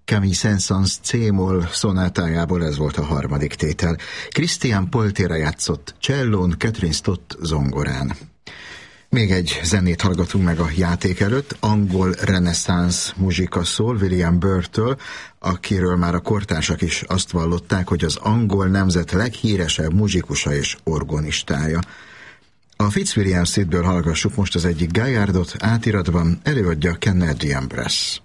Camille Saint-Saëns C-moll szonátájából ez volt a harmadik tétel. Christian Poltéra játszott csellón, Catherine Stott zongorán. Még egy zenét hallgatunk meg a játék előtt, angol reneszánsz muzsika szól William Byrd-től, akiről már a kortársak is azt vallották, hogy az angol nemzet leghíresebb muzsikusa és orgonistája. A Fitzwilliam Suite-ből hallgassuk most az egyik Gaillardot átiratban, előadja Canadian Brass.